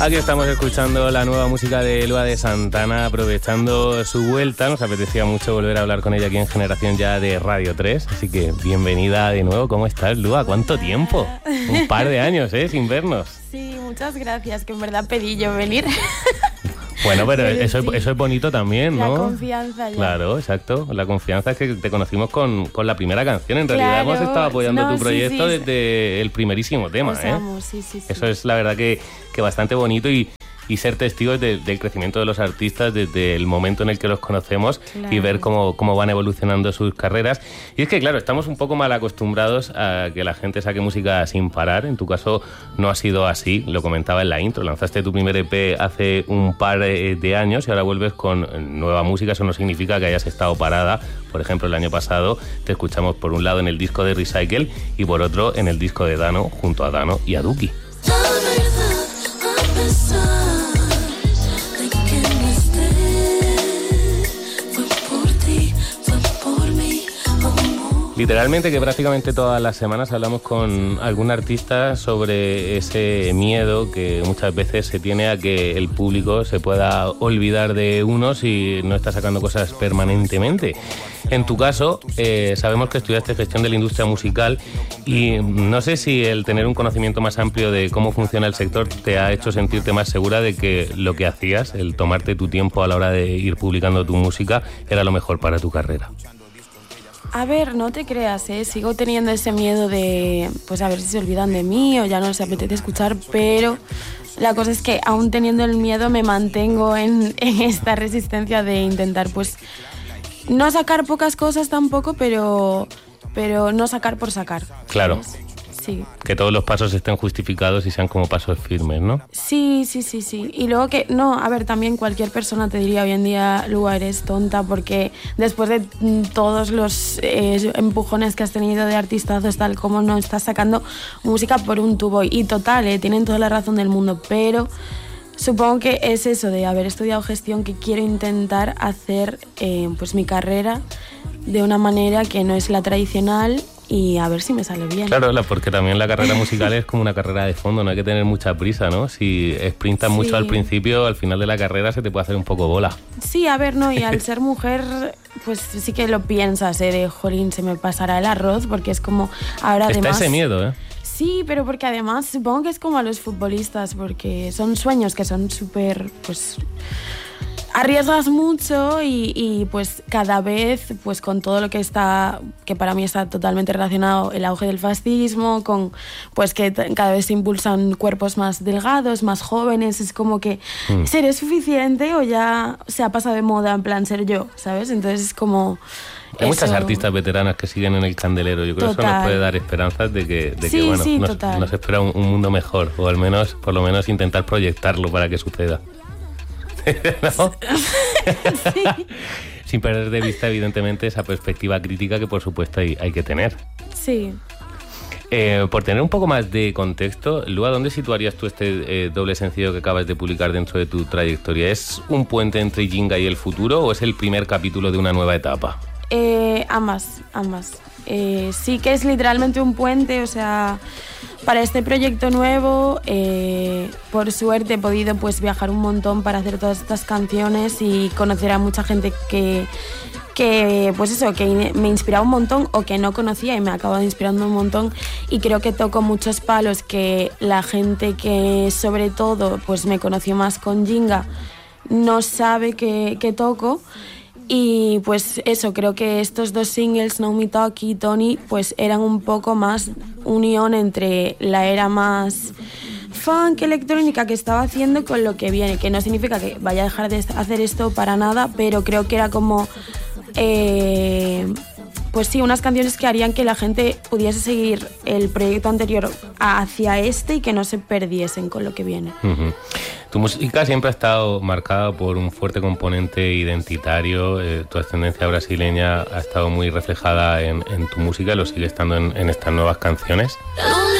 Aquí estamos escuchando la nueva música de Lua de Santana, aprovechando su vuelta. Nos apetecía mucho volver a hablar con ella aquí en Generación Ya de Radio 3. Así que bienvenida de nuevo. ¿Cómo estás, Lua? ¿Cuánto tiempo? Un par de años, sin vernos. Sí, muchas gracias, que en verdad pedí yo venir. Bueno, pero eso es bonito también, ¿no? La confianza ya. Claro, exacto. La confianza es que te conocimos con la primera canción. En realidad hemos estado apoyando tu proyecto desde el primerísimo tema, sí. Eso es la verdad que bastante bonito y ser testigos del crecimiento de los artistas desde el momento en el que los conocemos, claro, y ver cómo van evolucionando sus carreras. Y es que, claro, estamos un poco mal acostumbrados a que la gente saque música sin parar. En tu caso no ha sido así, lo comentaba en la intro. Lanzaste tu primer EP hace un par de años y ahora vuelves con nueva música. Eso no significa que hayas estado parada. Por ejemplo, el año pasado te escuchamos por un lado en el disco de Recycle y por otro en el disco de Dano, junto a Dano y a Duki. Literalmente que prácticamente todas las semanas hablamos con algún artista sobre ese miedo que muchas veces se tiene a que el público se pueda olvidar de uno si no está sacando cosas permanentemente. En tu caso, sabemos que estudiaste gestión de la industria musical y no sé si el tener un conocimiento más amplio de cómo funciona el sector te ha hecho sentirte más segura de que lo que hacías, el tomarte tu tiempo a la hora de ir publicando tu música, era lo mejor para tu carrera. A ver, no te creas, sigo teniendo ese miedo de, pues a ver si se olvidan de mí o ya no les apetece escuchar, pero la cosa es que aún teniendo el miedo me mantengo en esta resistencia de intentar, pues, no sacar pocas cosas tampoco, pero no sacar por sacar. Claro. ¿Sabes? Sí. Que todos los pasos estén justificados y sean como pasos firmes, ¿no? Sí. Y luego que, no, a ver, también cualquier persona te diría hoy en día, Lua, eres tonta, porque después de todos los empujones que has tenido de artistazos, tal como no estás sacando música por un tubo. Y total, tienen toda la razón del mundo, pero supongo que es eso de haber estudiado gestión que quiero intentar hacer pues mi carrera de una manera que no es la tradicional y a ver si me sale bien. Claro, porque también la carrera musical es como una carrera de fondo, no hay que tener mucha prisa, ¿no? Si sprintas mucho al principio, al final de la carrera se te puede hacer un poco bola. Sí, a ver, no, y al ser mujer, pues sí que lo piensas, de jolín, se me pasará el arroz, porque es como ahora además... Está ese miedo, Sí, pero porque además supongo que es como a los futbolistas, porque son sueños que son súper, pues... Arriesgas mucho y pues cada vez pues con todo lo que está, que para mí está totalmente relacionado, el auge del fascismo, con pues que cada vez se impulsan cuerpos más delgados, más jóvenes, es como que ¿seré suficiente o ya se ha pasado de moda en plan ser yo? ¿Sabes? Entonces es como... Hay muchas artistas veteranas que siguen en el candelero. Yo creo que eso nos puede dar esperanzas de que bueno, nos espera un mundo mejor, o al menos, por lo menos intentar proyectarlo para que suceda. ¿No? Sí. Sin perder de vista, evidentemente, esa perspectiva crítica que, por supuesto, hay que tener. Sí. Por tener un poco más de contexto, Lua, ¿dónde situarías tú este doble sencillo que acabas de publicar dentro de tu trayectoria? ¿Es un puente entre Jinga y el futuro o es el primer capítulo de una nueva etapa? Ambas. Sí que es literalmente un puente, o sea, para este proyecto nuevo, por suerte he podido pues viajar un montón para hacer todas estas canciones y conocer a mucha gente que pues eso, que me inspiraba un montón o que no conocía y me acaba inspirando un montón, y creo que toco muchos palos que la gente que sobre todo pues me conoció más con Jinga no sabe que toco. Y pues eso, creo que estos dos singles, No Me Talk y Tony, pues eran un poco más unión entre la era más funk electrónica que estaba haciendo con lo que viene, que no significa que vaya a dejar de hacer esto para nada, pero creo que era como pues sí, unas canciones que harían que la gente pudiese seguir el proyecto anterior hacia este y que no se perdiesen con lo que viene. Uh-huh. Tu música siempre ha estado marcada por un fuerte componente identitario. Tu ascendencia brasileña ha estado muy reflejada en tu música, lo sigue estando en estas nuevas canciones.